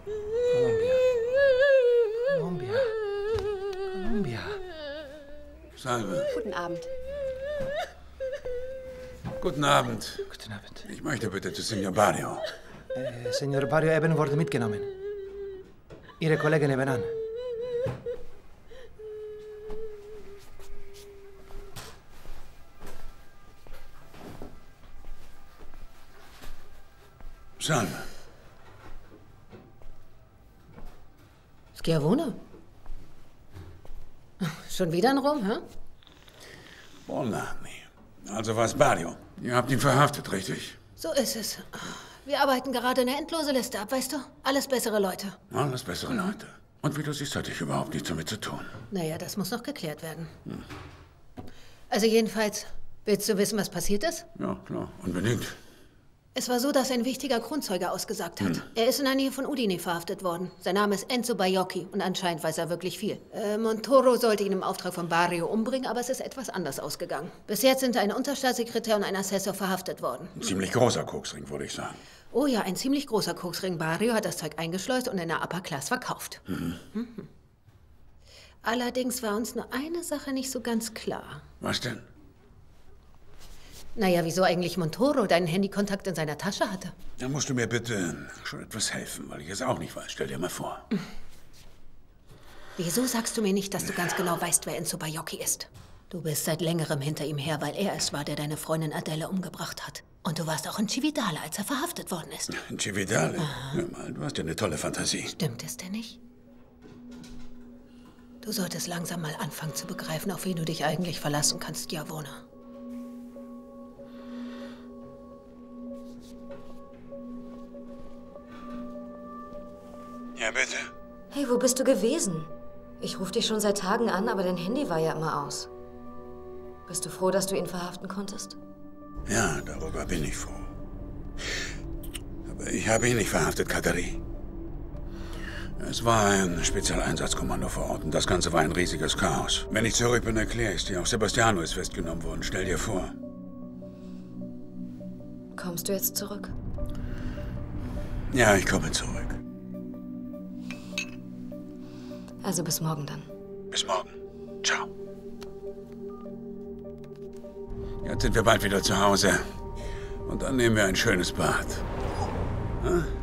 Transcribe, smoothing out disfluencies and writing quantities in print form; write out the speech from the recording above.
Columbia. Columbia. Columbia. Salve. Guten Abend. Guten Abend. Guten Abend. Ich möchte bitte zu Signor Barrio. Signor Barrio eben wurde mitgenommen. Ihre Kollegin nebenan. Salve. Schiavone? Schon wieder in Rom, hä? Bolani. Also was Barrio. Ihr habt ihn verhaftet, richtig? So ist es. Wir arbeiten gerade eine endlose Liste ab, weißt du? Alles bessere Leute. Alles bessere Leute. Und wie du siehst, hatte ich überhaupt nichts damit zu tun. Naja, das muss noch geklärt werden. Also jedenfalls, willst du wissen, was passiert ist? Ja, klar. Unbedingt. Es war so, dass ein wichtiger Kronzeuge ausgesagt hat. Er ist in der Nähe von Udine verhaftet worden. Sein Name ist Enzo Baiocchi und anscheinend weiß er wirklich viel. Montoro sollte ihn im Auftrag von Barrio umbringen, aber es ist etwas anders ausgegangen. Bis jetzt sind ein Unterstaatssekretär und ein Assessor verhaftet worden. Ein ziemlich großer Koksring, würde ich sagen. Oh ja, ein ziemlich großer Koksring. Barrio hat das Zeug eingeschleust und in der Upper Class verkauft. Allerdings war uns nur eine Sache nicht so ganz klar. Was denn? Naja, wieso eigentlich Montoro deinen Handykontakt in seiner Tasche hatte? Da musst du mir bitte schon etwas helfen, weil ich es auch nicht weiß. Stell dir mal vor. Wieso sagst du mir nicht, dass du ganz genau weißt, wer Enzo Baiocchi ist? Du bist seit längerem hinter ihm her, weil er es war, der deine Freundin Adele umgebracht hat. Und du warst auch in Cividale, als er verhaftet worden ist. In Cividale? Hör mal, du hast ja eine tolle Fantasie. Stimmt es denn nicht? Du solltest langsam mal anfangen zu begreifen, auf wen du dich eigentlich verlassen kannst, Schiavone. Ja, bitte? Hey, wo bist du gewesen? Ich rufe dich schon seit Tagen an, aber dein Handy war ja immer aus. Bist du froh, dass du ihn verhaften konntest? Ja, darüber bin ich froh. Aber ich habe ihn nicht verhaftet, Kateri. Es war ein Spezialeinsatzkommando vor Ort und das Ganze war ein riesiges Chaos. Wenn ich zurück bin, erkläre ich dir. Auch Sebastiano ist festgenommen worden. Stell dir vor. Kommst du jetzt zurück? Ja, ich komme zurück. Also bis morgen dann. Bis morgen. Ciao. Jetzt sind wir bald wieder zu Hause. Und dann nehmen wir ein schönes Bad. Hm?